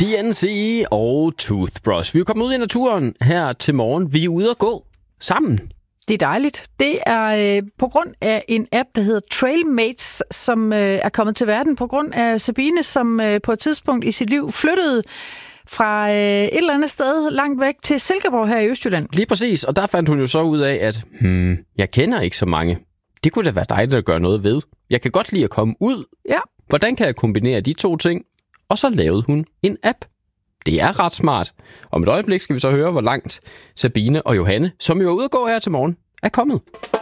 DNC og Toothbrush. Vi er kommet ud i naturen her til morgen. Vi er ude at gå sammen. Det er dejligt. Det er på grund af en app, der hedder Trailmates, som er kommet til verden på grund af Sabine, som på et tidspunkt i sit liv flyttede fra et eller andet sted langt væk til Silkeborg her i Østjylland. Lige præcis, og der fandt hun jo så ud af, at jeg kender ikke så mange. Det kunne da være dejligt at gøre noget ved. Jeg kan godt lide at komme ud. Ja. Hvordan kan jeg kombinere de to ting? Og så lavede hun en app. Det er ret smart. Om et øjeblik skal vi så høre, hvor langt Sabine og Johanne, som jo er ude at gå her til morgen, er kommet.